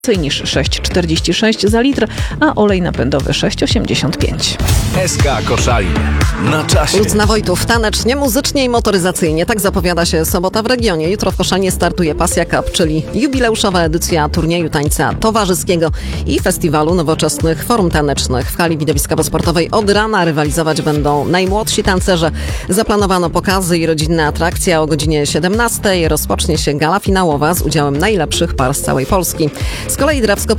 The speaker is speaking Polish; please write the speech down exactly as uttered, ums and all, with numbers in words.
niż sześć czterdzieści sześć za litr, a olej napędowy sześć osiemdziesiąt pięć. S K Koszalin. Na czasie. Ludzna Wojtów, tanecznie, muzycznie i motoryzacyjnie. Tak zapowiada się sobota w regionie. Jutro w Koszalinie startuje Pasja Cup, czyli jubileuszowa edycja turnieju tańca towarzyskiego i festiwalu nowoczesnych form tanecznych. W hali widowiskowo-sportowej od rana rywalizować będą najmłodsi tancerze. Zaplanowano pokazy i rodzinne atrakcje, a o godzinie siedemnastej rozpocznie się gala finałowa z udziałem najlepszych par z całej Polski. Z kolei Drawsko